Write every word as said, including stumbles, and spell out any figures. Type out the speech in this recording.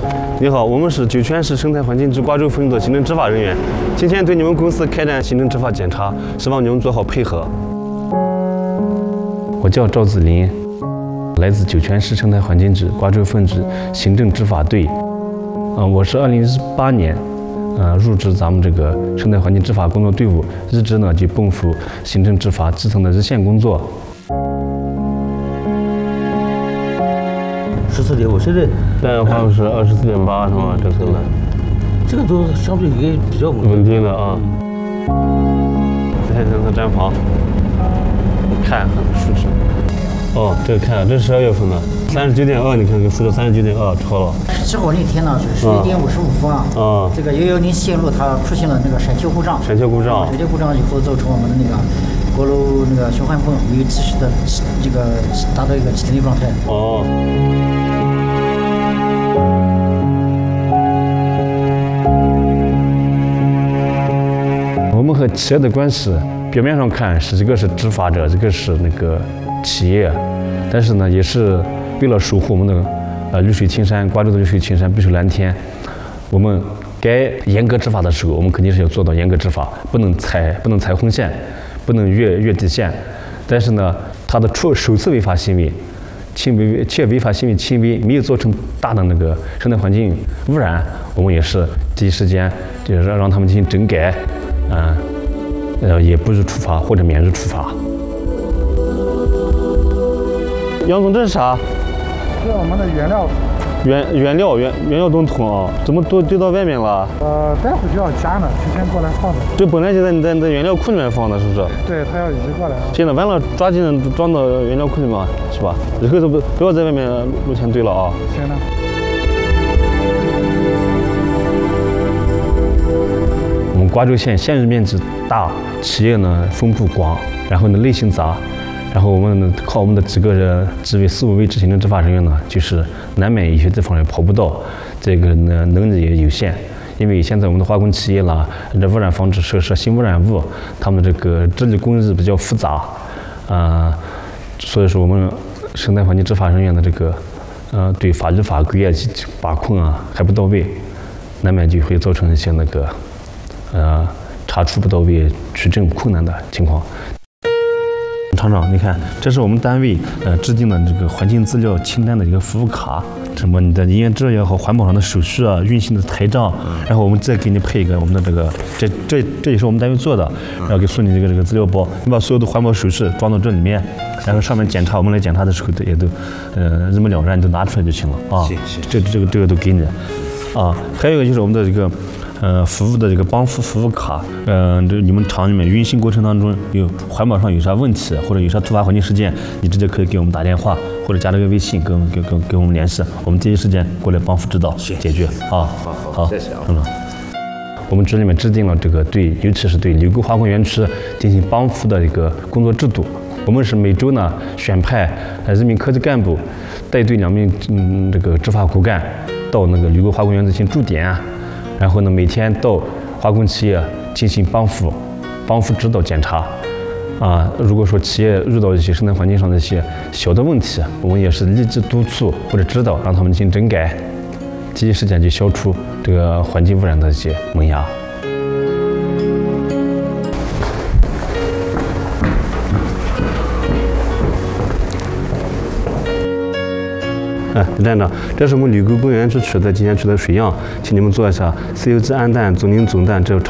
你好，我们是酒泉市生态环境局瓜州分局的行政执法人员，今天对你们公司开展行政执法检查，希望你们做好配合。我叫赵子林，来自酒泉市生态环境局瓜州分局行政执法队。嗯、呃，我是二零一八年，呃，入职咱们这个生态环境执法工作队伍，一直呢就奔赴行政执法基层的一线工作。 十四点五，现在现在话是二十四点八，是吗？这次的， 这个都相对应该比较稳稳定的啊。这台灯的毡房，看很舒适。哦，这个看，这是十二月份的，三十九点二，你看这个数字三十九点二超了。 起火那天呢是十一点五十五分啊， 啊， 这个幺幺零线路它出现了那个闪修故障， 闪修故障， 闪修故障以后造成我们的那个锅炉那个循环泵没有及时的这个达到一个启停的状态。 哦。我们和企业的关系，表面上看是一个是执法者，一个是那个企业，但是呢，也是为了守护我们的呃绿水青山，瓜州的绿水青山，碧水蓝天。我们该严格执法的时候，我们肯定是要做到严格执法，不能踩不能踩红线，不能越越底线。但是呢，他的初首次违法行为，轻违且违法行为轻微，没有造成大的那个生态环境污染，我们也是第一时间就是让他们进行整改。嗯，呃，也不是处罚或者免于处罚。杨总，这是啥？ 这是我们的原料。 原原料原原料冻桶啊，怎么都堆到外面了？ 呃，待会就要加呢，提前过来放的。 这本来就在你在你在原料库里面放的，是不是？ 对，他要移过来。 现在完了，抓紧装到原料库里面，是吧？以后都不不要在外面露天堆了啊。 行的。 我们瓜州县县域面积大，企业呢分布广，然后呢类型杂，然后我们呢靠我们的几个人几位四五位执行的执法人员呢，就是难免有些地方也跑不到，这个呢能力也有限，因为现在我们的化工企业啦，这污染防治设施、新污染物，他们这个治理工艺比较复杂，啊、呃，所以说我们生态环境执法人员的这个呃对法律法规啊及把控啊还不到位，难免就会造成一些那个。呃，查处不到位、取证困难的情况。厂长，你看，这是我们单位呃制定的这个环境资料清单的一个服务卡，什么你的营业执照也好，环保上的手续啊，运行的台账，然后我们再给你配一个我们的这个，这这这也是我们单位做的，然后给送你这个这个资料包，你把所有的环保手续装到这里面，然后上面检查，我们来检查的时候也都呃一目了然，你就拿出来就行了啊。 行行， 这这个这个都给你啊。还有一个就是我们的这个。呃，服务的这个帮扶服务卡，嗯、呃，这你们厂里面运行过程当中有环保上有啥问题，或者有啥突发环境事件，你直接可以给我们打电话，或者加这个微信跟跟跟跟我们联系，我们第一时间过来帮扶指导解决啊。 好好好， 谢谢啊。 厂长，我们局里面制定了这个对，尤其是对柳沟化工园区进行帮扶的一个工作制度。我们是每周呢选派呃人民科技干部带队两名嗯这个执法骨干到那个柳沟化工园进行驻点啊。然后呢，每天到化工企业进行帮扶、帮扶指导检查，啊，如果说企业遇到一些生态环境上的一些小的问题，我们也是立即督促或者指导，让他们进行整改，第一时间就消除这个环境污染的一些萌芽。哎，站长，这是我们柳沟公园区取的今天取的水样，请你们做一下 C O 基氨氮、总磷总氮这